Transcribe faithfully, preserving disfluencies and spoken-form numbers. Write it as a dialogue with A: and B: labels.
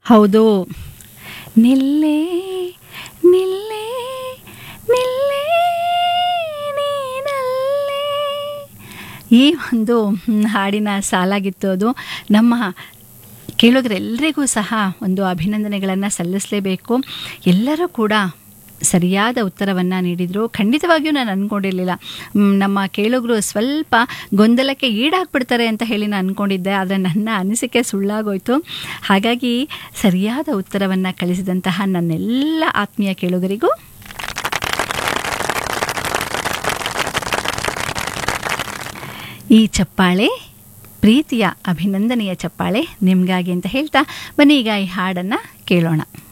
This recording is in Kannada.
A: ಹೌದು. ನಿಲ್ಲೇ ನಿಲ್ಲೇ ನಿಲ್ಲೇ ನೀನಲ್ಲೇ, ಈ ಒಂದು ಹಾಡಿನ ಸಾಲಾಗಿತ್ತು ಅದು. ನಮ್ಮ ಕೇಳುಗರೆಲ್ಲರಿಗೂ ಸಹ ಒಂದು ಅಭಿನಂದನೆಗಳನ್ನು ಸಲ್ಲಿಸಲೇಬೇಕು. ಎಲ್ಲರೂ ಕೂಡ ಸರಿಯಾದ ಉತ್ತರವನ್ನು ನೀಡಿದರು. ಖಂಡಿತವಾಗಿಯೂ ನಾನು ಅಂದ್ಕೊಂಡಿರಲಿಲ್ಲ ನಮ್ಮ ಕೇಳುಗರು ಸ್ವಲ್ಪ ಗೊಂದಲಕ್ಕೆ ಈಡಾಗ್ಬಿಡ್ತಾರೆ ಅಂತ ಹೇಳಿ ನಾನು ಅಂದ್ಕೊಂಡಿದ್ದೆ. ಆದರೆ ನನ್ನ ಅನಿಸಿಕೆ ಸುಳ್ಳಾಗೋಯ್ತು. ಹಾಗಾಗಿ ಸರಿಯಾದ ಉತ್ತರವನ್ನು ಕಳಿಸಿದಂತಹ ನನ್ನೆಲ್ಲ ಆತ್ಮೀಯ ಕೇಳುಗರಿಗೂ ಈ ಚಪ್ಪಾಳೆ, ಪ್ರೀತಿಯ ಅಭಿನಂದನೆಯ ಚಪ್ಪಾಳೆ ನಿಮಗಾಗಿ ಅಂತ ಹೇಳ್ತಾ ಬನ್ನಿ ಈಗ ಈ ಹಾಡನ್ನು ಕೇಳೋಣ.